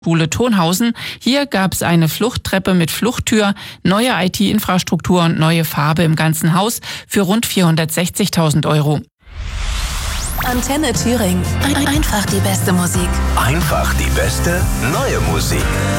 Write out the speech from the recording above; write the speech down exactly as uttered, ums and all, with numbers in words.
Schule Tonhausen. Hier gab es eine Fluchttreppe mit Fluchttür, neue I T-Infrastruktur und neue Farbe im ganzen Haus für rund vierhundertsechzigtausend Euro. Antenne Thüringen. Ein- Einfach die beste Musik. Einfach die beste neue Musik.